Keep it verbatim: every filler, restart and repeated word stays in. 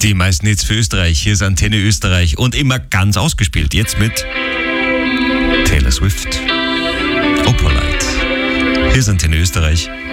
Die meisten Hits für Österreich. Hier ist Antenne Österreich und immer ganz ausgespielt. Jetzt mit Taylor Swift. Opalite. Hier ist Antenne Österreich.